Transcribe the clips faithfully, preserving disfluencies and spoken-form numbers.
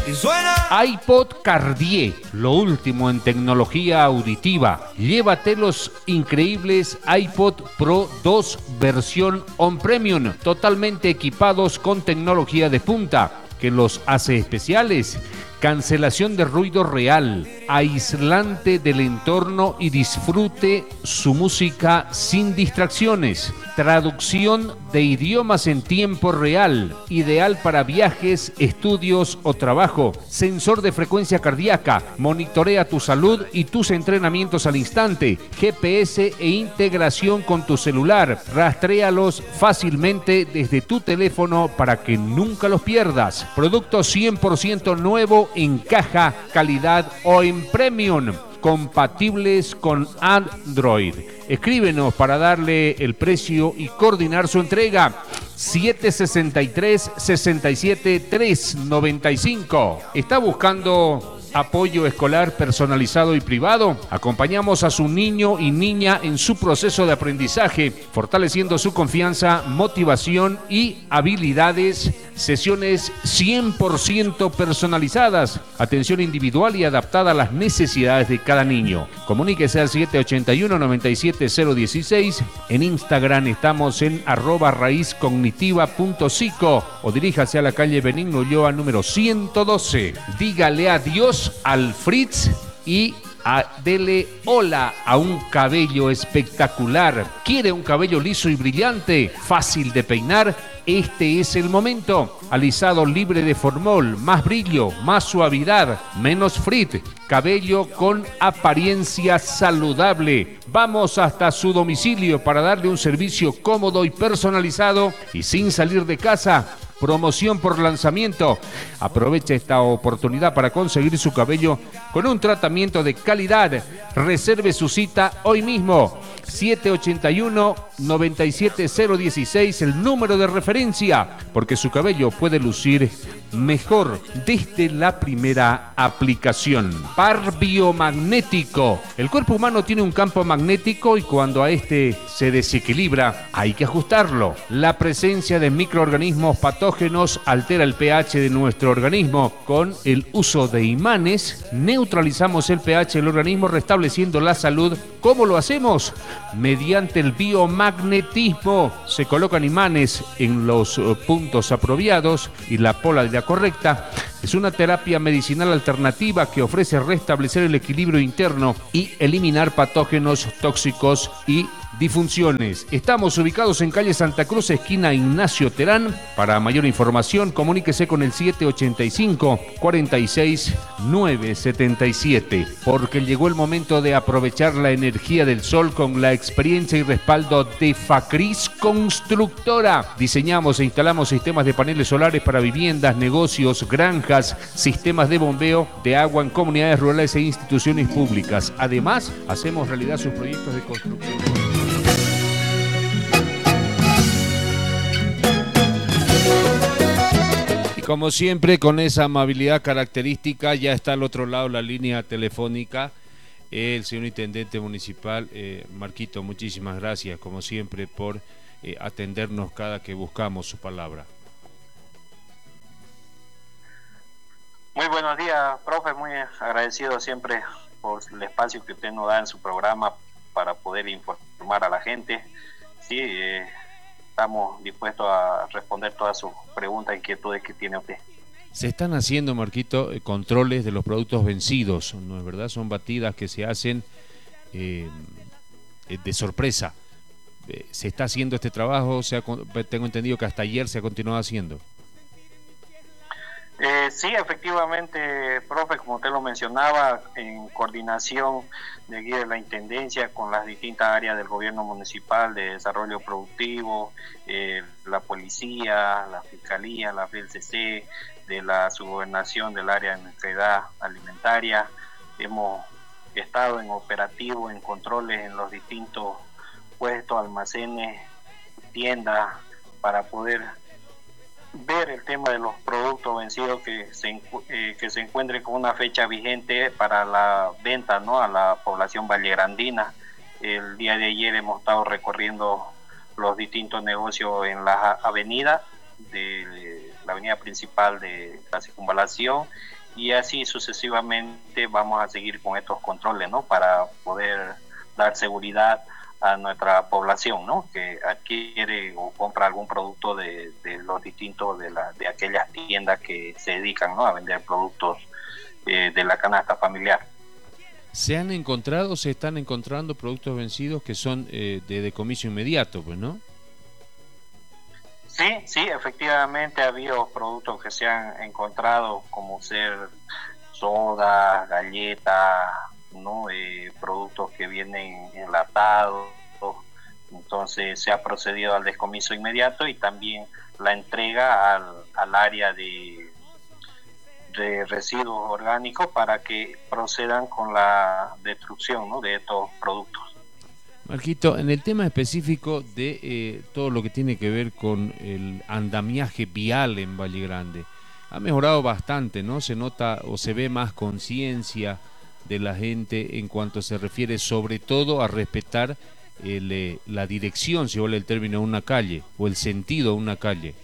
y suena. iPod Cartier, lo último en tecnología auditiva. Llévate los increíbles iPod Pro dos versión On Premium, totalmente equipados con tecnología de punta, que los hace especiales. Cancelación de ruido real, aislante del entorno y disfrute su música sin distracciones. Traducción de idiomas en tiempo real, ideal para viajes, estudios o trabajo. Sensor de frecuencia cardíaca, monitorea tu salud y tus entrenamientos al instante. G P S e integración con tu celular. Rastréalos fácilmente desde tu teléfono para que nunca los pierdas. Producto cien por ciento nuevo en caja, calidad o en premium, compatibles con Android. Escríbenos para darle el precio y coordinar su entrega. siete sesenta y tres, sesenta y siete, trescientos noventa y cinco. ¿Está buscando apoyo escolar personalizado y privado? Acompañamos a su niño y niña en su proceso de aprendizaje, fortaleciendo su confianza, motivación y habilidades. Sesiones cien por ciento personalizadas, atención individual y adaptada a las necesidades de cada niño. Comuníquese al siete ochenta y uno, noventa y siete, cero dieciséis. En Instagram estamos en arroba raíz cognitiva punto psico o diríjase a la calle Benigno Ulloa número ciento doce. Dígale adiós al Fritz y a, dele hola a un cabello espectacular. ¿Quiere un cabello liso y brillante, fácil de peinar? Este es el momento. Alisado libre de formol, más brillo, más suavidad, menos frizz. Cabello con apariencia saludable. Vamos hasta su domicilio para darle un servicio cómodo y personalizado y sin salir de casa. Promoción por lanzamiento. Aprovecha esta oportunidad para conseguir su cabello con un tratamiento de calidad. Reserve su cita hoy mismo. siete ochenta y uno, noventa y siete, cero dieciséis, el número de referencia, porque su cabello puede lucir mejor desde la primera aplicación. Par biomagnético. El cuerpo humano tiene un campo magnético y cuando a este se desequilibra hay que ajustarlo. La presencia de microorganismos patógenos altera el pH de nuestro organismo. Con el uso de imanes neutralizamos el pH del organismo restableciendo la salud. ¿Cómo lo hacemos? Mediante el biomagnetismo. Se colocan imanes en los puntos apropiados y la polaridad correcta. Es una terapia medicinal alternativa que ofrece restablecer el equilibrio interno y eliminar patógenos tóxicos y disfunciones. Estamos ubicados en calle Santa Cruz, esquina Ignacio Terán. Para mayor información, comuníquese con el siete ochenta y cinco, cuarenta y seis, nueve setenta y siete. Porque llegó el momento de aprovechar la energía del sol con la experiencia y respaldo de Facris Constructora. Diseñamos e instalamos sistemas de paneles solares para viviendas, negocios, granjas, sistemas de bombeo de agua en comunidades rurales e instituciones públicas. Además, hacemos realidad sus proyectos de construcción. Como siempre, con esa amabilidad característica, ya está al otro lado la línea telefónica el señor intendente municipal. eh, Marquito, muchísimas gracias, como siempre, por eh, atendernos cada que buscamos su palabra. Muy buenos días, profe, muy agradecido siempre por el espacio que usted nos da en su programa para poder informar a la gente. Sí, eh, estamos dispuestos a responder todas sus preguntas e inquietudes que tiene usted. Se están haciendo, Marquito, controles de los productos vencidos, ¿no es verdad? Son batidas que se hacen eh, de sorpresa. Eh, ¿Se está haciendo este trabajo? Se ha, tengo entendido que hasta ayer se ha continuado haciendo. Eh, sí, efectivamente, profe, como usted lo mencionaba, en coordinación de aquí de la Intendencia con las distintas áreas del gobierno municipal de desarrollo productivo, eh, la policía, la fiscalía, la F L C C, de la subgobernación del área de seguridad alimentaria, hemos estado en operativo, en controles en los distintos puestos, almacenes, tiendas, para poder ver el tema de los productos vencidos que se eh, que se encuentren con una fecha vigente para la venta, ¿no?, a la población vallegrandina. El día de ayer hemos estado recorriendo los distintos negocios en la avenida de la avenida principal de la circunvalación y así sucesivamente vamos a seguir con estos controles, ¿no? Para poder dar seguridad a nuestra población, ¿no? Que adquiere o compra algún producto de, de los distintos, de, la, de aquellas tiendas que se dedican, ¿no? A vender productos eh, de la canasta familiar. ¿Se han encontrado, se están encontrando productos vencidos que son eh, de decomiso inmediato, pues, no? Sí, sí, efectivamente ha habido productos que se han encontrado como ser soda, galletas, ¿no? Eh, productos que vienen enlatados, entonces se ha procedido al descomiso inmediato y también la entrega al, al área de, de residuos orgánicos para que procedan con la destrucción, ¿no? De estos productos. Marquito, en el tema específico de eh, todo lo que tiene que ver con el andamiaje vial en Valle Grande, ha mejorado bastante, ¿no? Se nota o se ve más conciencia de la gente en cuanto se refiere sobre todo a respetar el, eh, la dirección, si vale el término, de una calle o el sentido de una calle.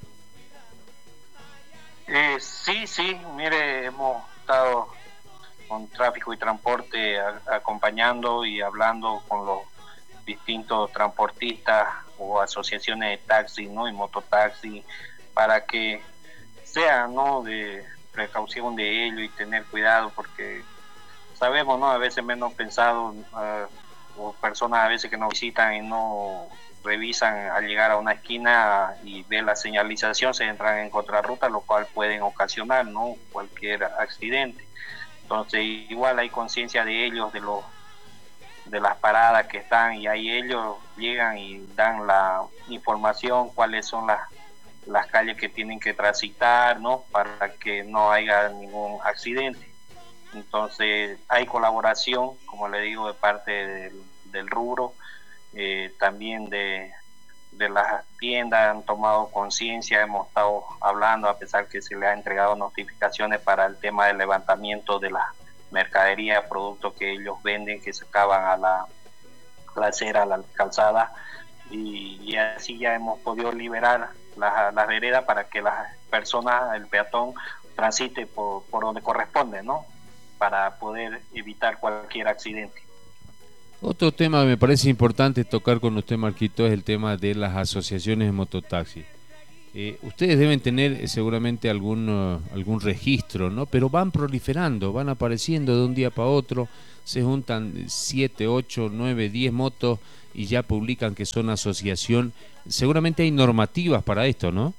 Eh, sí, sí, mire, hemos estado con Tráfico y Transporte a, acompañando y hablando con los distintos transportistas o asociaciones de taxi, ¿no? Y mototaxi, para que sea, ¿no? De precaución de ello y tener cuidado, porque sabemos, ¿no? A veces menos pensado, uh, o personas a veces que nos visitan y no revisan al llegar a una esquina y ven la señalización, se entran en contrarruta, lo cual pueden ocasionar, ¿no? Cualquier accidente. Entonces igual hay conciencia de ellos, de los de las paradas que están, y ahí ellos llegan y dan la información, cuáles son las, las calles que tienen que transitar, ¿no? Para que no haya ningún accidente. Entonces hay colaboración, como le digo, de parte del, del rubro, eh, también de, de las tiendas han tomado conciencia, hemos estado hablando, a pesar que se le ha entregado notificaciones para el tema del levantamiento de la mercadería, productos que ellos venden, que se acaban a la, a la acera, a la calzada, y, y así ya hemos podido liberar las la veredas para que las personas, el peatón, transite por, por donde corresponde, ¿no? Para poder evitar cualquier accidente. Otro tema que me parece importante tocar con usted, Marquito, es el tema de las asociaciones de mototaxi. Eh, ustedes deben tener eh, seguramente algún, uh, algún registro, ¿no? Pero van proliferando, van apareciendo de un día para otro, se juntan siete, ocho, nueve, diez motos y ya publican que son asociación. Seguramente hay normativas para esto, ¿no?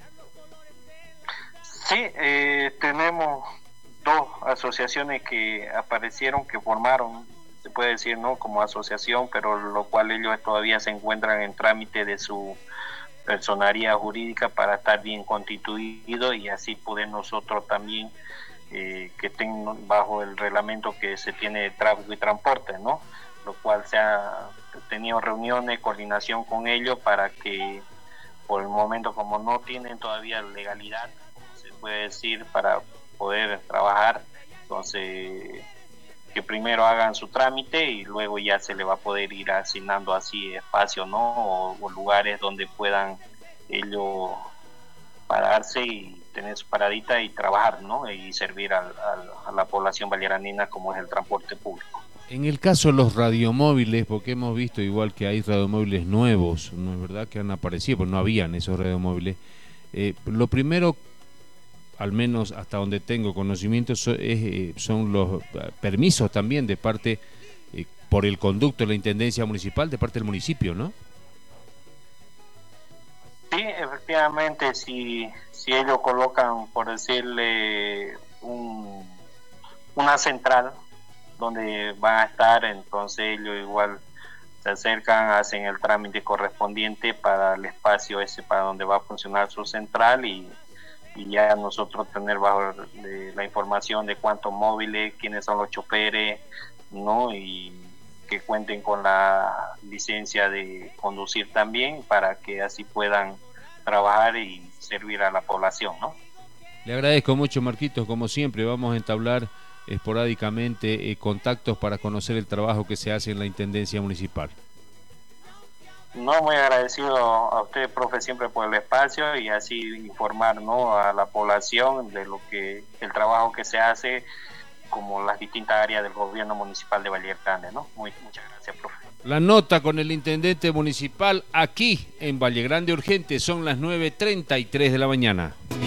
Sí, eh, tenemos dos asociaciones que aparecieron, que formaron, se puede decir, ¿no? Como asociación, pero lo cual ellos todavía se encuentran en trámite de su personería jurídica para estar bien constituido y así poder nosotros también eh, que estén bajo el reglamento que se tiene de tráfico y transporte, ¿no? Lo cual se ha tenido reuniones, coordinación con ellos para que por el momento, como no tienen todavía legalidad, se puede decir, para poder trabajar, entonces que primero hagan su trámite y luego ya se le va a poder ir asignando así espacios, ¿no? O, o lugares donde puedan ellos pararse y tener su paradita y trabajar, ¿no? Y servir al, al, a la población valleranina como es el transporte público. En el caso de los radiomóviles, porque hemos visto igual que hay radiomóviles nuevos, ¿no es verdad? Que han aparecido, pero no habían esos radiomóviles. Eh, lo primero, al menos hasta donde tengo conocimiento, so, es, eh, son los eh, permisos también de parte, eh, por el conducto de la Intendencia Municipal, de parte del municipio, ¿no? Sí, efectivamente, si, si ellos colocan, por decirle, un, una central donde van a estar, entonces ellos igual se acercan, hacen el trámite correspondiente para el espacio ese para donde va a funcionar su central y y ya nosotros tener bajo de la información de cuántos móviles, quiénes son los choferes, ¿no? Y que cuenten con la licencia de conducir también para que así puedan trabajar y servir a la población, ¿no? Le agradezco mucho, Marquitos, como siempre vamos a entablar esporádicamente eh, contactos para conocer el trabajo que se hace en la Intendencia Municipal. No, muy agradecido a usted, profe, siempre por el espacio y así informar, ¿no?, a la población de lo que el trabajo que se hace como las distintas áreas del gobierno municipal de Valle Grande, ¿no? Muy, muchas gracias, profe. La nota con el intendente municipal aquí en Valle Grande Urgente son las nueve treinta y tres de la mañana.